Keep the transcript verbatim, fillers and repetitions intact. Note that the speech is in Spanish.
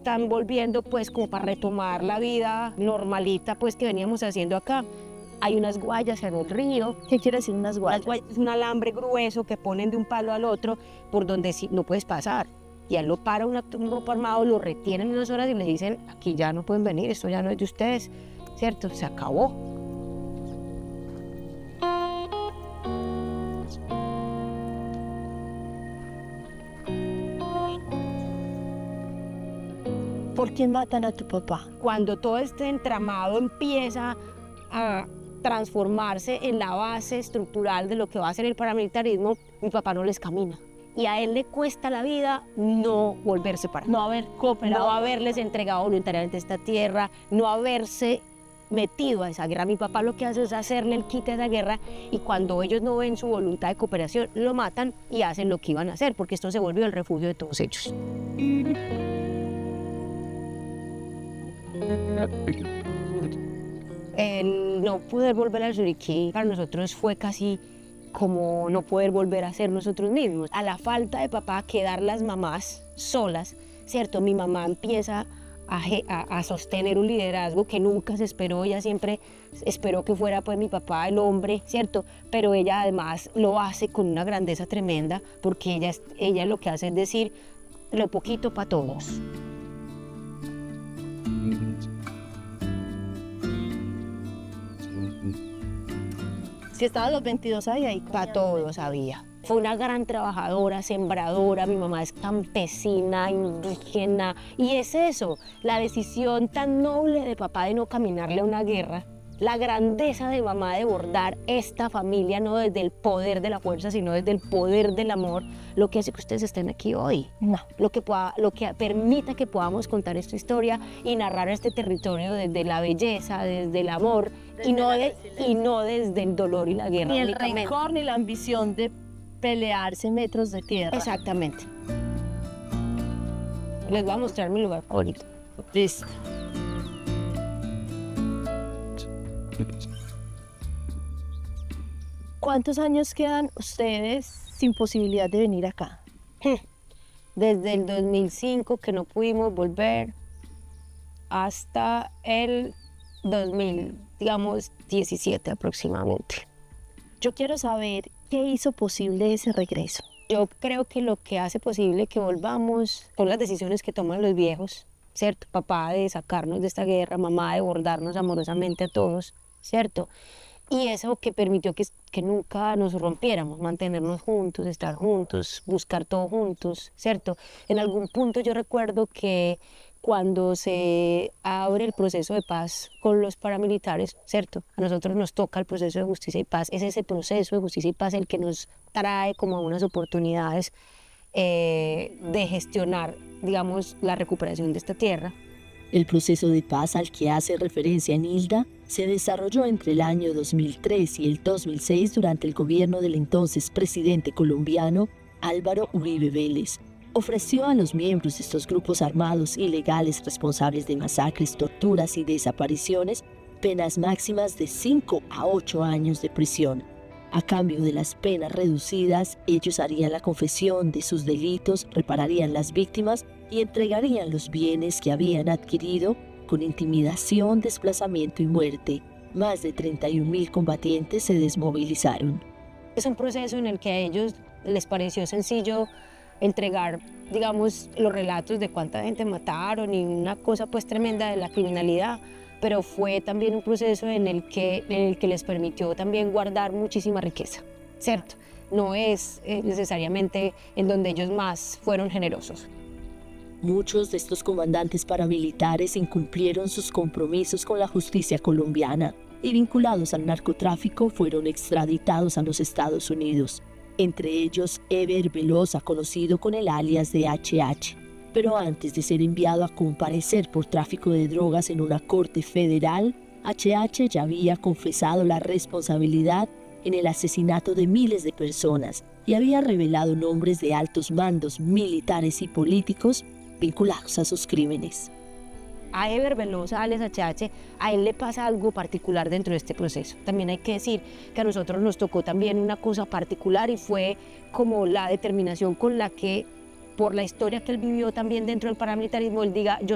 están volviendo pues como para retomar la vida normalita pues que veníamos haciendo acá. Hay unas guayas en el río. ¿Qué quiere decir unas guayas? Las guayas es un alambre grueso que ponen de un palo al otro por donde sí, no puedes pasar. Y a él lo para una, un grupo armado, lo retienen unas horas y le dicen, aquí ya no pueden venir, esto ya no es de ustedes, ¿cierto? Se acabó. ¿Por qué matan a tu papá? Cuando todo este entramado empieza a transformarse en la base estructural de lo que va a ser el paramilitarismo, mi papá no les camina. Y a él le cuesta la vida no volverse para no haber cooperado, no haberles entregado voluntariamente esta tierra, no haberse metido a esa guerra. Mi papá lo que hace es hacerle el quite a esa guerra y cuando ellos no ven su voluntad de cooperación, lo matan y hacen lo que iban a hacer, porque esto se volvió el refugio de todos ellos. El no poder volver al Chiriquí para nosotros fue casi como no poder volver a ser nosotros mismos. A la falta de papá, quedar las mamás solas, ¿cierto? Mi mamá empieza a, a, a sostener un liderazgo que nunca se esperó, ella siempre esperó que fuera pues mi papá el hombre, ¿cierto? Pero ella además lo hace con una grandeza tremenda porque ella, ella lo que hace es decir lo poquito para todos. Si estaban los veintidós ahí, ahí para todos había. Fue una gran trabajadora, sembradora, mi mamá es campesina, indígena, y es eso, la decisión tan noble de papá de no caminarle a una guerra, la grandeza de mamá de bordar esta familia, no desde el poder de la fuerza, sino desde el poder del amor, lo que hace que ustedes estén aquí hoy. No. Lo que, pueda, lo que permita que podamos contar esta historia y narrar este territorio desde la belleza, desde el amor, y no, de, y no desde el dolor y la guerra. Ni el rencor ni la ambición de pelearse metros de tierra. Exactamente. Les voy a mostrar mi lugar favorito. Listo. ¿Cuántos años quedan ustedes sin posibilidad de venir acá? Desde el dos mil cinco que no pudimos volver hasta el dos mil, digamos, diecisiete aproximadamente. Yo quiero saber qué hizo posible ese regreso. Yo creo que lo que hace posible que volvamos son las decisiones que toman los viejos, ¿cierto? Papá de sacarnos de esta guerra, mamá de bordarnos amorosamente a todos, ¿cierto? Y eso que permitió que, que nunca nos rompiéramos, mantenernos juntos, estar juntos, buscar todo juntos, ¿cierto? En algún punto yo recuerdo que cuando se abre el proceso de paz con los paramilitares, ¿cierto? A nosotros nos toca el proceso de justicia y paz. Es ese proceso de justicia y paz el que nos trae como unas oportunidades eh, de gestionar, digamos, la recuperación de esta tierra. El proceso de paz al que hace referencia Nilda se desarrolló entre el año dos mil tres y el dos mil seis durante el gobierno del entonces presidente colombiano Álvaro Uribe Vélez. Ofreció a los miembros de estos grupos armados ilegales responsables de masacres, torturas y desapariciones penas máximas de cinco a ocho años de prisión. A cambio de las penas reducidas, ellos harían la confesión de sus delitos, repararían las víctimas y entregarían los bienes que habían adquirido con intimidación, desplazamiento y muerte. Más de treinta y un mil combatientes se desmovilizaron. Es un proceso en el que a ellos les pareció sencillo entregar, digamos, los relatos de cuánta gente mataron y una cosa pues tremenda de la criminalidad, pero fue también un proceso en el que, en el que les permitió también guardar muchísima riqueza, ¿cierto? No es eh, necesariamente en donde ellos más fueron generosos. Muchos de estos comandantes paramilitares incumplieron sus compromisos con la justicia colombiana y vinculados al narcotráfico fueron extraditados a los Estados Unidos. Entre ellos Eber Velosa, conocido con el alias de H H. Pero antes de ser enviado a comparecer por tráfico de drogas en una corte federal, H H ya había confesado la responsabilidad en el asesinato de miles de personas y había revelado nombres de altos mandos militares y políticos vinculados a sus crímenes. A Eber Velosa, alias H H, a él le pasa algo particular dentro de este proceso. También hay que decir que a nosotros nos tocó también una cosa particular y fue como la determinación con la que, por la historia que él vivió también dentro del paramilitarismo, él diga, yo